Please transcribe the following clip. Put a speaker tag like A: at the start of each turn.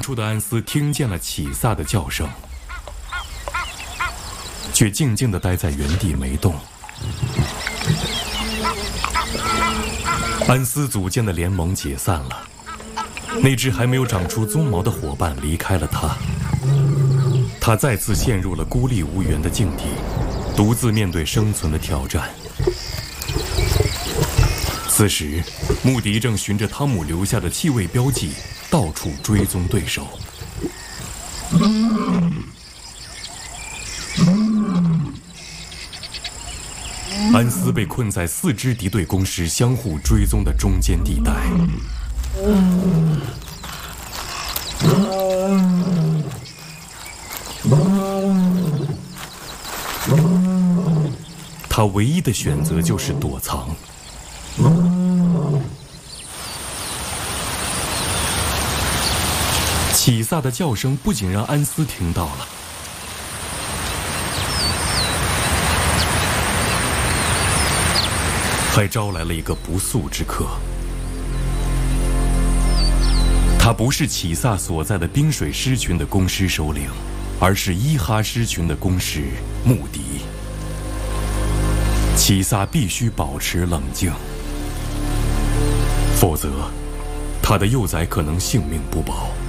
A: 处的安斯听见了启萨的叫声，却静静地待在原地没动。安斯组建的联盟解散了，那只还没有长出鬃毛的伙伴离开了他，他再次陷入了孤立无援的境地，独自面对生存的挑战。此时，穆迪正循着汤姆留下的气味标记，到处追踪对手。安斯被困在4支敌对公狮相互追踪的中间地带。他唯一的选择就是躲藏。启萨的叫声不仅让安斯听到了，还招来了一个不速之客。他不是启萨所在的冰水狮群的公狮首领，而是伊哈狮群的公狮穆迪。启萨必须保持冷静，否则他的幼崽可能性命不保。